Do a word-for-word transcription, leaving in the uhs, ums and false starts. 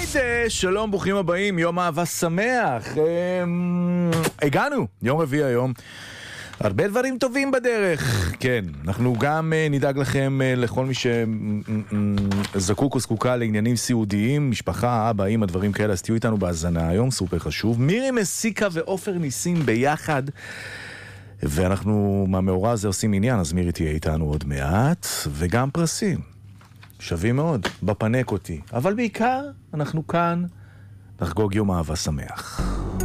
היידה, שלום, ברוכים הבאים, יום אהבה שמח. הגענו, יום רביעי היום. הרבה דברים טובים בדרך. כן, אנחנו גם נדאג לכם, לכל מי שזקוק או זקוקה לעניינים סיעודיים, משפחה, אבא, אמא, דברים כאלה, אז תהיו איתנו בהזנה היום, סופר חשוב. מירי מסיקה ואופר ניסים ביחד, ואנחנו מהמאורע הזה עושים עניין, אז מירי תהיה איתנו עוד מעט, וגם פרסים. שווים מאוד, בפנק אותי. אבל בעיקר, אנחנו כאן לחגוג יום אהבה שמח.